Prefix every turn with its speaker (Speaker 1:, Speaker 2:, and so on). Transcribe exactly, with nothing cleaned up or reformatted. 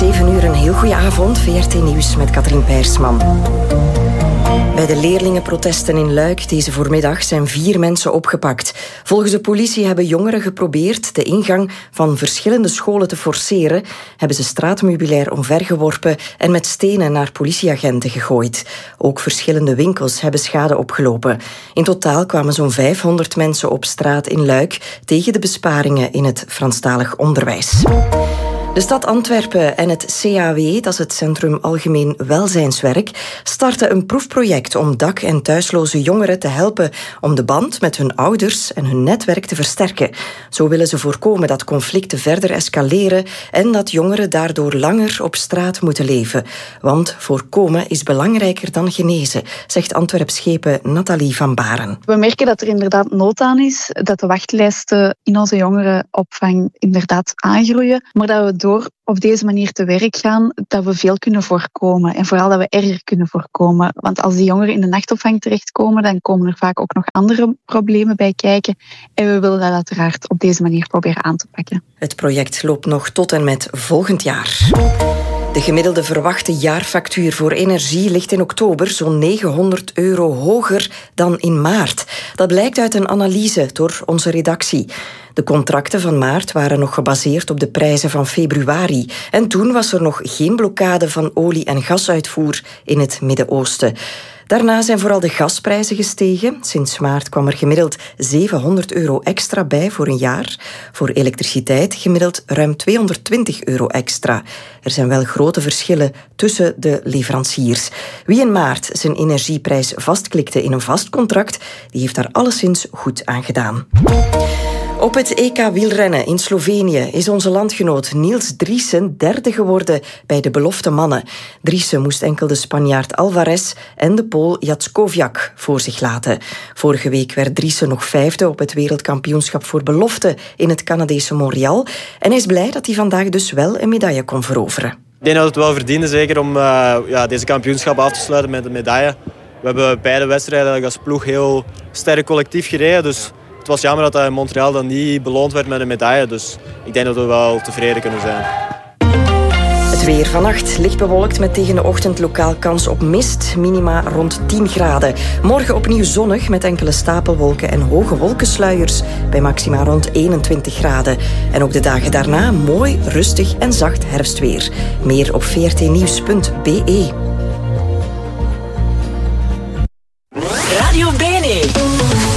Speaker 1: zeven uur een heel goede avond. V R T Nieuws met Katrien Peirsman. Bij de leerlingenprotesten in Luik deze voormiddag zijn vier mensen opgepakt. Volgens de politie hebben jongeren geprobeerd de ingang van verschillende scholen te forceren, hebben ze straatmeubilair omvergeworpen en met stenen naar politieagenten gegooid. Ook verschillende winkels hebben schade opgelopen. In totaal kwamen zo'n vijfhonderd mensen op straat in Luik tegen de besparingen in het Franstalig onderwijs. De stad Antwerpen en het C A W, dat is het Centrum Algemeen Welzijnswerk, starten een proefproject om dak- en thuisloze jongeren te helpen om de band met hun ouders en hun netwerk te versterken. Zo willen ze voorkomen dat conflicten verder escaleren en dat jongeren daardoor langer op straat moeten leven. Want voorkomen is belangrijker dan genezen, zegt Antwerpschepen Nathalie van Baren.
Speaker 2: We merken dat er inderdaad nood aan is, dat de wachtlijsten in onze jongerenopvang inderdaad aangroeien, maar dat we door op deze manier te werk gaan, dat we veel kunnen voorkomen. En vooral dat we erger kunnen voorkomen. Want als die jongeren in de nachtopvang terechtkomen, dan komen er vaak ook nog andere problemen bij kijken. En we willen dat uiteraard op deze manier proberen aan te pakken.
Speaker 1: Het project loopt nog tot en met volgend jaar. De gemiddelde verwachte jaarfactuur voor energie ligt in oktober zo'n negenhonderd euro hoger dan in maart. Dat blijkt uit een analyse door onze redactie. De contracten van maart waren nog gebaseerd op de prijzen van februari. En toen was er nog geen blokkade van olie- en gasuitvoer in het Midden-Oosten. Daarna zijn vooral de gasprijzen gestegen. Sinds maart kwam er gemiddeld zevenhonderd euro extra bij voor een jaar. Voor elektriciteit gemiddeld ruim tweehonderdtwintig euro extra. Er zijn wel grote verschillen tussen de leveranciers. Wie in maart zijn energieprijs vastklikte in een vast contract, die heeft daar alleszins goed aan gedaan. Op het E K wielrennen in Slovenië is onze landgenoot Niels Driessen derde geworden bij de belofte mannen. Driessen moest enkel de Spanjaard Alvarez en de Pool Jackowiak voor zich laten. Vorige week werd Driessen nog vijfde op het wereldkampioenschap voor belofte in het Canadese Montreal. En hij is blij dat hij vandaag dus wel een medaille kon veroveren.
Speaker 3: Ik denk dat het wel verdiende, zeker om uh, ja, deze kampioenschap af te sluiten met een medaille. We hebben beide wedstrijden als ploeg heel sterk collectief gereden, dus het was jammer dat dat in Montreal dan niet beloond werd met een medaille. Dus ik denk dat we wel tevreden kunnen zijn.
Speaker 1: Het weer vannacht licht bewolkt met tegen de ochtend lokaal kans op mist. Minima rond tien graden. Morgen opnieuw zonnig met enkele stapelwolken en hoge wolkensluiers bij maxima rond eenentwintig graden. En ook de dagen daarna mooi, rustig en zacht herfstweer. Meer op v r t nieuws punt b e.